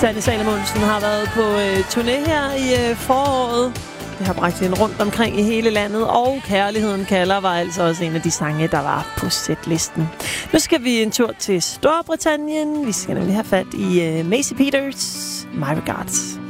Sanne Salomonsen har været på turné her i foråret. Det har bragt hende rundt omkring i hele landet, og Kærligheden kalder var altså også en af de sange, der var på setlisten. Nu skal vi en tur til Storbritannien. Vi skal nemlig have fat i Macy Peters, My Regards.